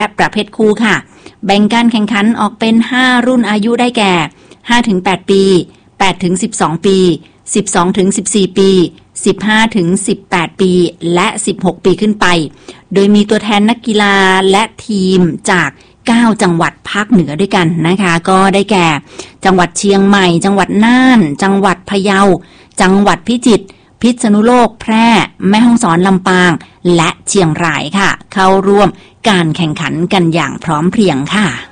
และประเภทคู่ค่ะแบ่งการแข่งขันออกเป็น5รุ่นอายุได้แก่ 5-8 ปี 8-12 ปี 12-14 ปี 15-18 ปีและ16 ปีขึ้นไปโดยมีตัวแทนนักกีฬาและทีมจาก9จังหวัดภาคเหนือด้วยกันนะคะก็ได้แก่จังหวัดเชียงใหม่จังหวัดน่านจังหวัดพะเยาจังหวัดพิจิตรพิษณุโลกแพร่แม่ฮ่องสอนลำปางและเชียงรายค่ะเข้าร่วมการแข่งขันกันอย่างพร้อมเพรียงค่ะ